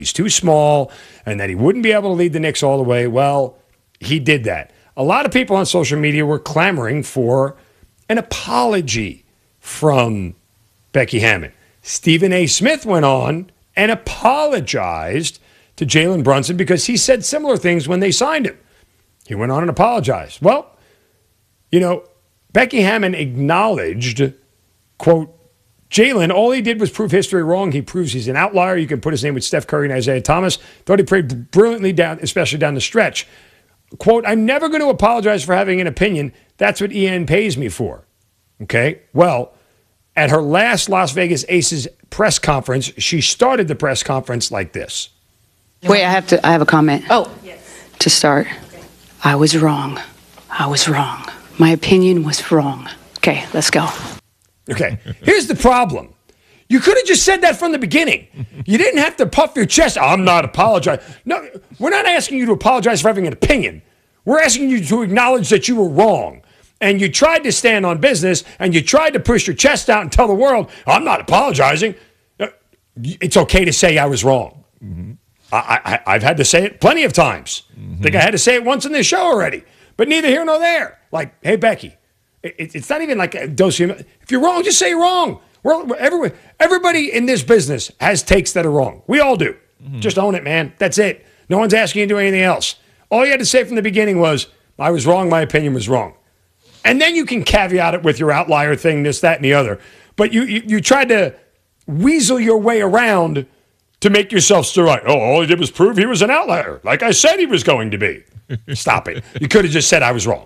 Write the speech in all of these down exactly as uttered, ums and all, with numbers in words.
he's too small and that he wouldn't be able to lead the Knicks all the way. Well, he did that. A lot of people on social media were clamoring for an apology from Becky Hammon. Stephen A. Smith went on and apologized to Jalen Brunson because he said similar things when they signed him. He went on and apologized. Well, you know, Becky Hammon acknowledged, quote, Jalen, all he did was prove history wrong. He proves he's an outlier. You can put his name with Steph Curry and Isaiah Thomas. Thought he played brilliantly down, especially down the stretch. Quote, I'm never going to apologize for having an opinion. That's what E N pays me for. Okay? Well, at her last Las Vegas Aces press conference, she started the press conference like this. Wait, I have to, I have a comment. Oh, yes. To start. Okay. I was wrong. I was wrong. My opinion was wrong. Okay, let's go. Okay, here's the problem. You could have just said that from the beginning. You didn't have to puff your chest. I'm not apologizing. No, we're not asking you to apologize for having an opinion. We're asking you to acknowledge that you were wrong. And you tried to stand on business, and you tried to push your chest out and tell the world, I'm not apologizing. It's okay to say I was wrong. Mm-hmm. I, I, I've had to say it plenty of times. Mm-hmm. I think I had to say it once in this show already. But neither here nor there. Like, hey, Becky, it, it's not even like a dose of, if you're wrong, just say you're wrong. We're, every, everybody in this business has takes that are wrong. We all do. Mm-hmm. Just own it, man. That's it. No one's asking you to do anything else. All you had to say from the beginning was, I was wrong, my opinion was wrong. And then you can caveat it with your outlier thing, this, that, and the other. But you you, you tried to weasel your way around to make yourself still right. Oh, all he did was prove he was an outlier, like I said he was going to be. Stop it. You could have just said I was wrong.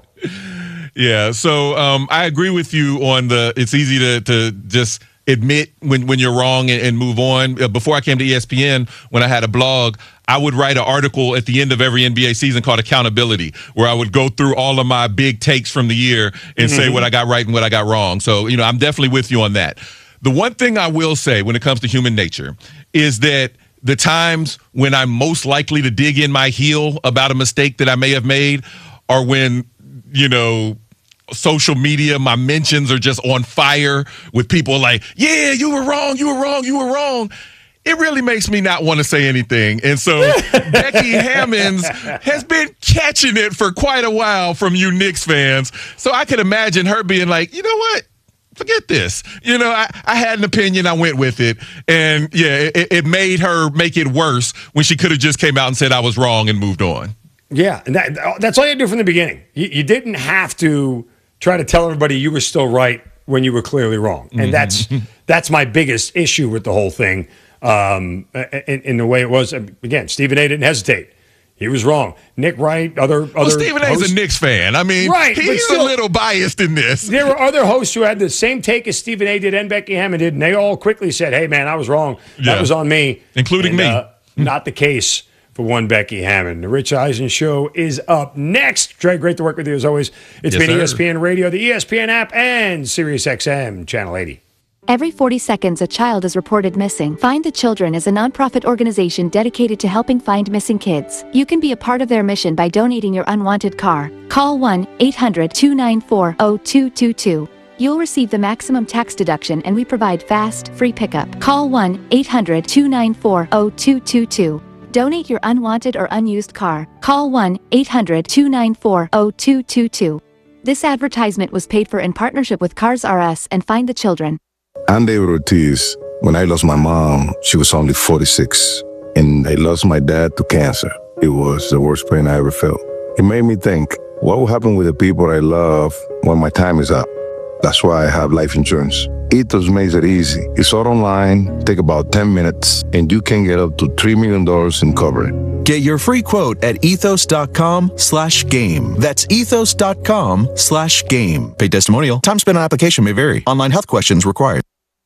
Yeah, so um, I agree with you on the it's easy to, to just admit when, when you're wrong and, and move on. Uh, before I came to E S P N, when I had a blog, I would write an article at the end of every N B A season called Accountability, where I would go through all of my big takes from the year and mm-hmm. say what I got right and what I got wrong. So, you know, I'm definitely with you on that. The one thing I will say when it comes to human nature is that the times when I'm most likely to dig in my heel about a mistake that I may have made are when, you know, social media, my mentions are just on fire with people like, yeah, you were wrong, you were wrong, you were wrong. It really makes me not want to say anything. And so Becky Hammons has been catching it for quite a while from you Knicks fans. So I could imagine her being like, you know what? Forget this. You know, I, I had an opinion. I went with it. And, yeah, it, it made her make it worse when she could have just came out and said I was wrong and moved on. Yeah, and that, that's all you do from the beginning. You, you didn't have to try to tell everybody you were still right when you were clearly wrong. And mm-hmm. that's that's my biggest issue with the whole thing. Um, in, in the way it was, again, Stephen A. didn't hesitate. He was wrong. Nick Wright, other other. Well, Stephen A. is a Knicks fan. I mean, right, he's still, a little biased in this. There were other hosts who had the same take as Stephen A. did and Becky Hammon did, and they all quickly said, "Hey, man, I was wrong. That yeah. was on me," including and, me. Uh, not the case for one Becky Hammon. The Rich Eisen Show is up next. Trey, great to work with you as always. It's yes, been sir. E S P N Radio, the E S P N app, and Sirius X M Channel eighty. Every forty seconds, a child is reported missing. Find the Children is a nonprofit organization dedicated to helping find missing kids. You can be a part of their mission by donating your unwanted car. Call one eight hundred two nine four zero two two two. You'll receive the maximum tax deduction, and we provide fast, free pickup. Call one eight hundred two nine four zero two two two. Donate your unwanted or unused car. Call one eight hundred two nine four zero two two two. This advertisement was paid for in partnership with Cars R Us and Find the Children. I'm David Ortiz. When I lost my mom, she was only forty-six. And I lost my dad to cancer. It was the worst pain I ever felt. It made me think, what will happen with the people I love when my time is up? That's why I have life insurance. Ethos makes it easy. It's all online, take about ten minutes, and you can get up to three million dollars in coverage. Get your free quote at ethos.com slash game. That's ethos.com slash game. Paid testimonial. Time spent on application may vary. Online health questions required.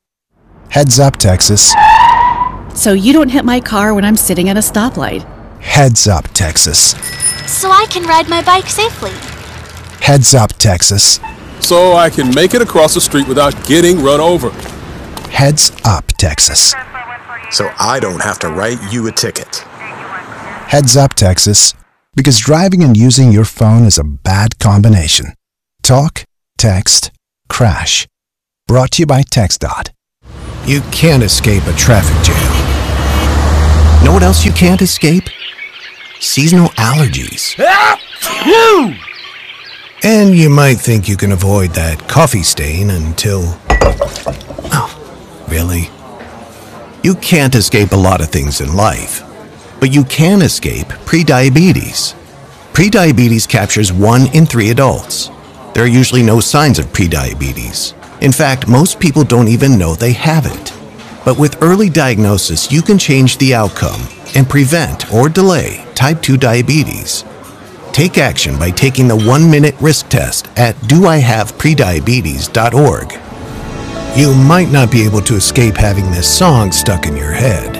Heads up, Texas. So you don't hit my car when I'm sitting at a stoplight. Heads up, Texas. So I can ride my bike safely. Heads up, Texas. So I can make it across the street without getting run over. Heads up, Texas. So I don't have to write you a ticket. Heads up, Texas. Because driving and using your phone is a bad combination. Talk, text, crash. Brought to you by TextDot. You can't escape a traffic jam. Know what else you can't escape? Seasonal allergies. And you might think you can avoid that coffee stain until... Oh, really? You can't escape a lot of things in life, but you can escape prediabetes. Prediabetes captures one in three adults. There are usually no signs of prediabetes. In fact, most people don't even know they have it. But with early diagnosis, you can change the outcome and prevent or delay type two diabetes. Take action by taking the one-minute risk test at do I have prediabetes dot org. You might not be able to escape having this song stuck in your head,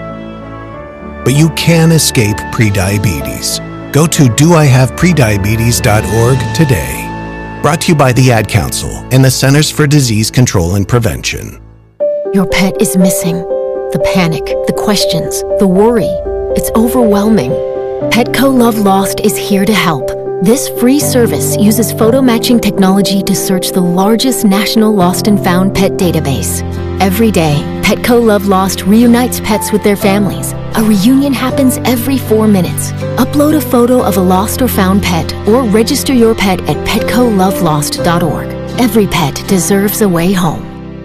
but you can escape prediabetes. Go to do I have prediabetes dot org today. Brought to you by the Ad Council and the Centers for Disease Control and Prevention. Your pet is missing. The panic, the questions, the worry. It's overwhelming. Petco Love Lost is here to help. This free service uses photo matching technology to search the largest national lost and found pet database. Every day, Petco Love Lost reunites pets with their families. A reunion happens every four minutes. Upload a photo of a lost or found pet or register your pet at petco love lost dot org. Every pet deserves a way home.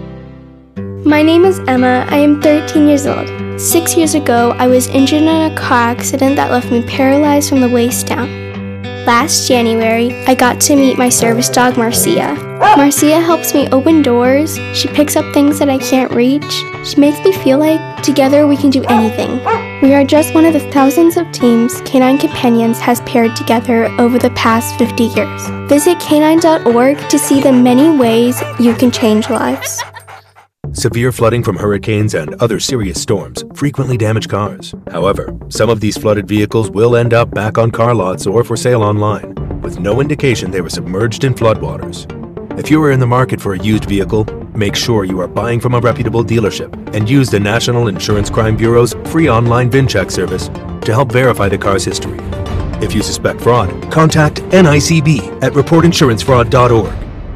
My name is Emma. I am thirteen years old. Six years ago, I was injured in a car accident that left me paralyzed from the waist down. Last January, I got to meet my service dog, Marcia. Marcia helps me open doors. She picks up things that I can't reach. She makes me feel like together we can do anything. We are just one of the thousands of teams Canine Companions has paired together over the past fifty years. Visit canine dot org to see the many ways you can change lives. Severe flooding from hurricanes and other serious storms frequently damage cars. However, some of these flooded vehicles will end up back on car lots or for sale online, with no indication they were submerged in floodwaters. If you are in the market for a used vehicle, make sure you are buying from a reputable dealership and use the National Insurance Crime Bureau's free online VIN check service to help verify the car's history. If you suspect fraud, contact N I C B at report insurance fraud dot org.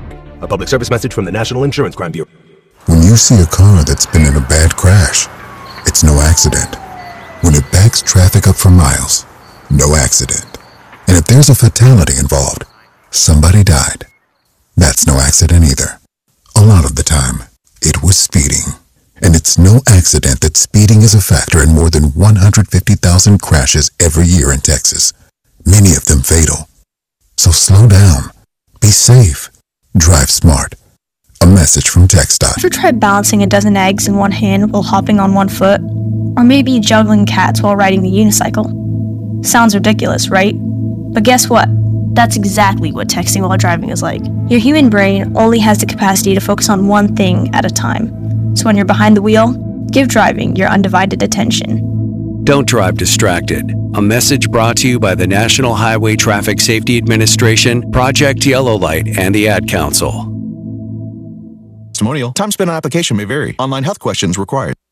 A public service message from the National Insurance Crime Bureau. When you see a car that's been in a bad crash, it's no accident. When it backs traffic up for miles, no accident. And if there's a fatality involved, somebody died, that's no accident either. A lot of the time, it was speeding. And it's no accident that speeding is a factor in more than one hundred fifty thousand crashes every year in Texas, many of them fatal. So slow down, be safe, drive smart. A message from TxDOT. Ever tried balancing a dozen eggs in one hand while hopping on one foot? Or maybe juggling cats while riding the unicycle? Sounds ridiculous, right? But guess what? That's exactly what texting while driving is like. Your human brain only has the capacity to focus on one thing at a time. So when you're behind the wheel, give driving your undivided attention. Don't drive distracted. A message brought to you by the National Highway Traffic Safety Administration, Project Yellow Light, and the Ad Council. Testimonial. Time spent on application may vary. Online health questions required.